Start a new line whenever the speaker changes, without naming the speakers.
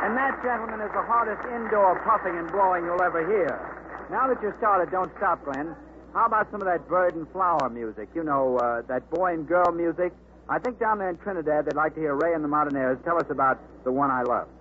And that, gentlemen, is the hardest indoor puffing and blowing you'll ever hear. Now that you're started, don't stop, Glenn. How about some of that bird and flower music? You know, that boy and girl music? I think down there in Trinidad they'd like to hear Ray and the Martinez tell us about The One I Love.